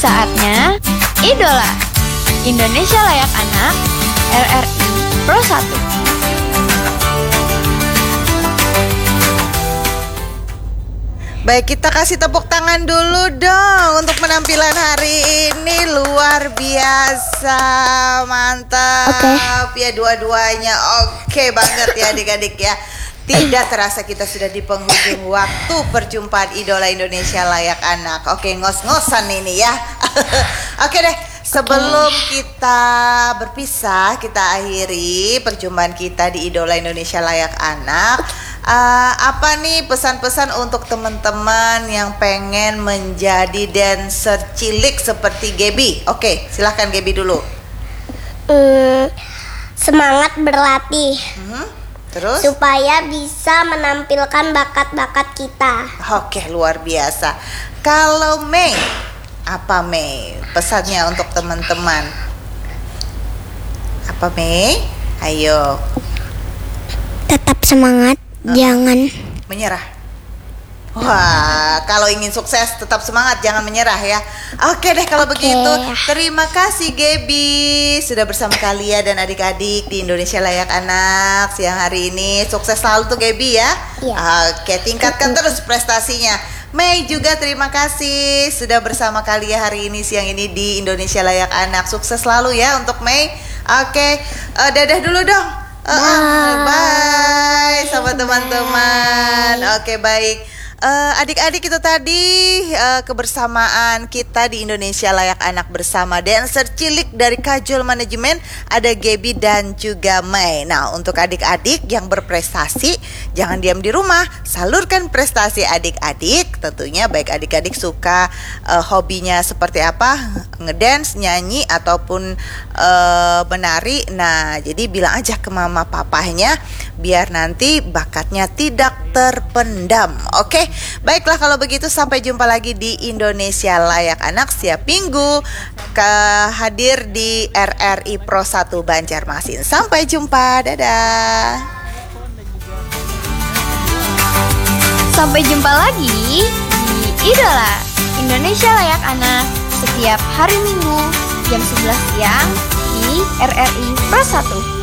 Saatnya Idola Indonesia Layak Anak RRI Pro 1. Baik, kita kasih tepuk tangan dulu dong untuk penampilan hari ini. Luar biasa, mantap. Ya dua-duanya oke banget ya adik-adik ya. Tidak terasa kita sudah di penghujung waktu perjumpaan Idola Indonesia Layak Anak. Oke, ngos-ngosan ini ya. Oke deh, sebelum kita berpisah, kita akhiri perjumpaan kita di Idola Indonesia Layak Anak. Apa nih pesan-pesan untuk teman-teman yang pengen menjadi dancer cilik seperti Gaby? Oke, silahkan Gaby dulu. Semangat berlatih. Terus? Supaya bisa menampilkan bakat-bakat kita. Oke, luar biasa. Kalau Mei, apa Mei pesannya untuk teman-teman? Apa Mei? Ayo. Tetap semangat, jangan menyerah. Wah, kalau ingin sukses tetap semangat, jangan menyerah ya. Oke deh kalau begitu. Terima kasih Gaby sudah bersama kalian dan adik-adik di Indonesia Layak Anak siang hari ini. Sukses selalu tuh Gaby ya. Oke, tingkatkan terus prestasinya. Mei juga terima kasih sudah bersama kalian hari ini siang ini di Indonesia Layak Anak. Sukses selalu ya untuk Mei. Oke, dadah dulu dong. Bye sama teman-teman. Oke, baik. Adik-adik itu tadi kebersamaan kita di Indonesia Layak Anak bersama dancer cilik dari Kajol Manajemen, ada Gaby dan juga Mei. Nah, untuk adik-adik yang berprestasi, jangan diam di rumah, salurkan prestasi adik-adik. Tentunya baik adik-adik suka hobinya seperti apa, ngedance, nyanyi ataupun menari. Nah, jadi bilang aja ke mama papahnya biar nanti bakatnya tidak terpendam. Oke, baiklah kalau begitu sampai jumpa lagi di Indonesia Layak Anak setiap minggu hadir di RRI Pro 1 Banjarmasin. Sampai jumpa, dadah. Sampai jumpa lagi di Idola Indonesia Layak Anak setiap hari Minggu jam 11 siang di RRI Pro 1.